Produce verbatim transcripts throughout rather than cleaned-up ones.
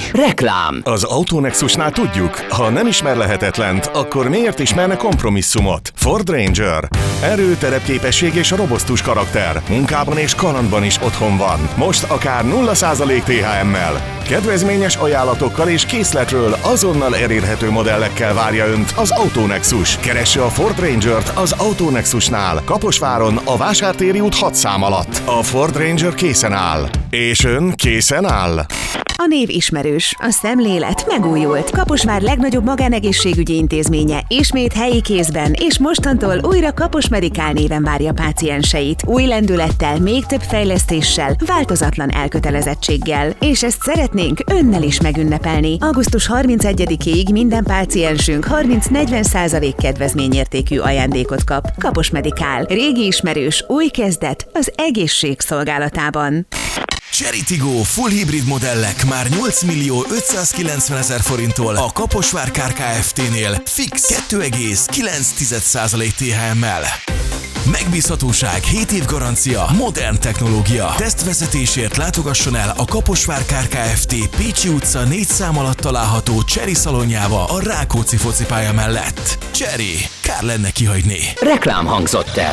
Reklám. Az Autonexusnál tudjuk, ha nem ismer lehetetlent, akkor miért ismerne kompromisszumot? Ford Ranger. Erő, terepképesség és robosztus karakter. Munkában és kalandban is otthon van. Most akár nulla százalék té há em-mel. Kedvezményes ajánlatokkal és készletről azonnal elérhető modellekkel várja Önt az Autonexus. Keresse a Ford Rangert az Autonexusnál, Kaposváron, a Vásártéri út hat szám alatt. A Ford Ranger készen áll. És Ön készen áll? A név ismerős, a szemlélet megújult. Kaposvár legnagyobb magánegészségügyi intézménye ismét helyi kézben, és mostantól újra Kapos Medikál néven várja pácienseit. Új lendülettel, még több fejlesztéssel, változatlan elkötelezettséggel. És ezt szeretnénk Önnel is megünnepelni. augusztus harmincegyedikéig minden páciensünk harminc-negyven százalék kedvezményértékű ajándékot kap. Kapos Medikál. Régi ismerős, új kezdet az egészség szolgálatában. Chery Tiggo full hibrid modellek már nyolc millió ötszázkilencvenezer forinttól a Kaposvár Kft-nél fix kettő egész kilenc százalék té há em-mel. Megbízhatóság, hét év garancia, modern technológia. Tesztvezetésért látogasson el a Kaposvár Kft. Pécsi utca négy szám alatt található Chery szalonjába a Rákóczi focipálya mellett. Chery, kár lenne kihagyni. Reklám hangzott el.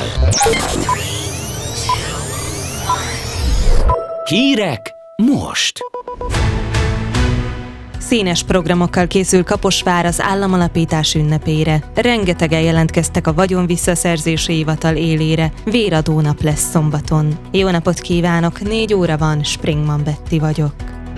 Hírek most. Színes programokkal készül Kaposvár az államalapítás ünnepére. Rengetegen jelentkeztek a vagyon visszaszerzési hivatal élére. Véradónap lesz szombaton. Jó napot kívánok, négy óra van, Springman Betti vagyok.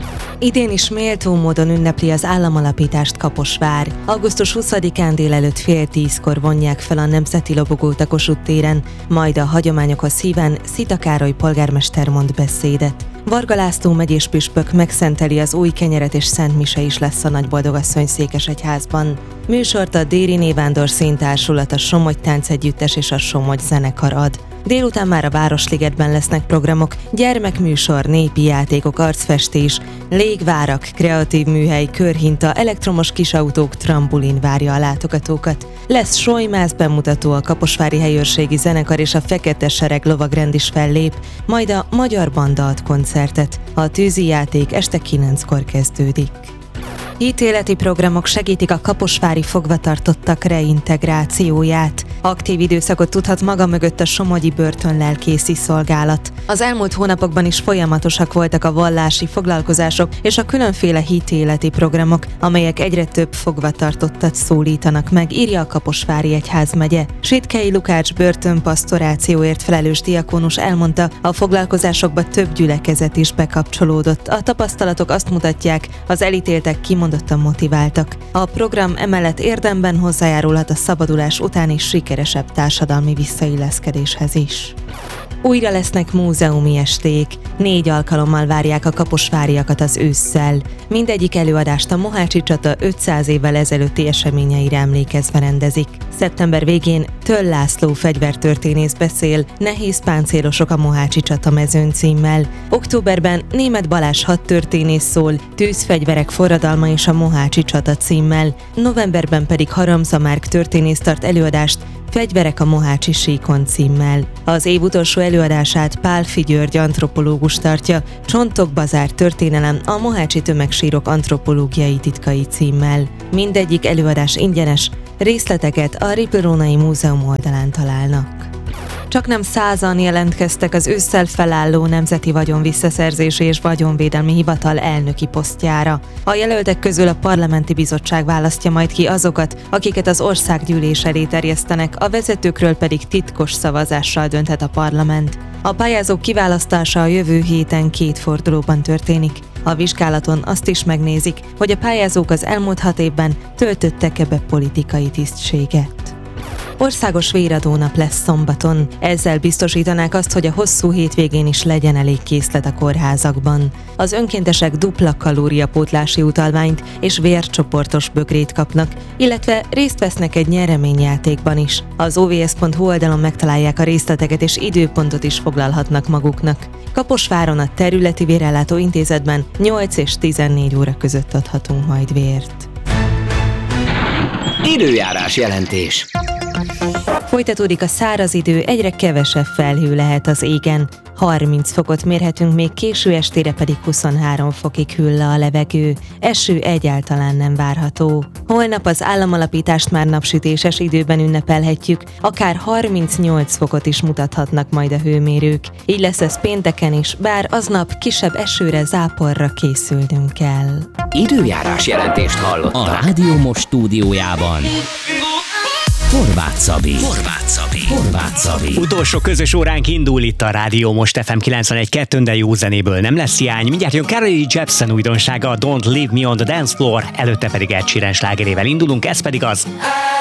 Idén is méltó módon ünnepli az államalapítást Kaposvár. augusztus huszadikán délelőtt fél tízkor vonják fel a Nemzeti Lobogót a Kossuth téren, majd a hagyományokhoz híven Szita Károly polgármester mond beszédet. Varga László megyés püspök megszenteli az új kenyeret és Szent Mise is lesz a Nagyboldogasszony Székesegyházban. Műsort a Déri Névándor Színtársulat, a Somogy Táncegyüttes és a Somogy zenekar ad. Délután már a Városligetben lesznek programok, gyermekműsor, népi játékok, arcfestés, légvárak, kreatív műhely, körhinta, elektromos kisautók, trambulin várja a látogatókat. Lesz sojmász bemutató, a Kaposvári Helyőrségi Zenekar és a Fekete Sereg lovagrend is fellép, majd a Magyar Banda ad koncertet. A tűzi játék este kilenckor kezdődik. Hitéleti programok segítik a kaposvári fogvatartottak reintegrációját. Aktív időszakot tudhat maga mögött a somogyi börtönlelkészi szolgálat. Az elmúlt hónapokban is folyamatosak voltak a vallási foglalkozások és a különféle hitéleti programok, amelyek egyre több fogvatartottat szólítanak meg, írja a Kaposvári Egyházmegye. Sitkei Lukács börtönpasztorációért felelős diakónus elmondta, a foglalkozásokba több gyülekezet is bekapcsolódott. A tapasztalatok azt mutatják, az elítéltek kimondottan motiváltak. A program emellett érdemben hozzájárulhat a szabadulás utáni sikeresebb társadalmi visszailleszkedéshez is. Újra lesznek múzeumi esték. Négy alkalommal várják a kaposváriakat az ősszel. Mindegyik előadást a Mohácsi csata ötszáz évvel ezelőtti eseményeire emlékezve rendezik. Szeptember végén Töll László fegyvertörténész beszél Nehéz páncélosok a Mohácsi csata mezőn címmel. Októberben Németh Balázs hadtörténész szól Tűzfegyverek forradalma és a Mohácsi csata címmel. Novemberben pedig Haramza Márk történész tart előadást Fegyverek a Mohácsi síkon címmel. Az év utolsó előadását Pálffy György antropológus tartja, Csontok Bazár történelem, a mohácsi tömegsírok antropológiai titkai címmel. Mindegyik előadás ingyenes, részleteket a Ripl-Rónai Múzeum oldalán találnak. Csak nem százan jelentkeztek az ősszel felálló Nemzeti Vagyon Visszaszerzési és Vagyonvédelmi Hivatal elnöki posztjára. A jelöltek közül a Parlamenti Bizottság választja majd ki azokat, akiket az országgyűlés elé terjesztenek, a vezetőkről pedig titkos szavazással dönthet a parlament. A pályázók kiválasztása a jövő héten két fordulóban történik. A vizsgálaton azt is megnézik, hogy a pályázók az elmúlt hat évben töltöttek-e be politikai tisztséget. Országos véradónap lesz szombaton. Ezzel biztosítanák azt, hogy a hosszú hétvégén is legyen elég készlet a kórházakban. Az önkéntesek dupla kalóriapótlási utalványt és vércsoportos bögrét kapnak, illetve részt vesznek egy nyereményjátékban is. Az o vé es pont hu oldalon megtalálják a részleteket és időpontot is foglalhatnak maguknak. Kaposváron a Területi Vérellátó Intézetben nyolc és tizennégy óra között adhatunk majd vért. Időjárás jelentés. Folytatódik a száraz idő, egyre kevesebb felhő lehet az égen. harminc fokot mérhetünk, még késő estére pedig huszonhárom fokig hűl le a levegő. Eső egyáltalán nem várható. Holnap az államalapítást már napsütéses időben ünnepelhetjük, akár harmincnyolc fokot is mutathatnak majd a hőmérők. Így lesz ez pénteken is, bár aznap kisebb esőre, záporra készülnünk kell. Időjárás jelentést hallottak. A Rádió Most stúdiójában Horváth Szabi. Horváth Szabi. Horváth Szabi. Utolsó közös óránk indul itt a Rádió Most ef em kilencvenegy kettő, de jó zenéből nem lesz hiány. Mindjárt jön Carly Jepsen újdonsága, a Don't Leave Me on the Dance Floor, előtte pedig Ed Sheeran slágerével indulunk, ez pedig az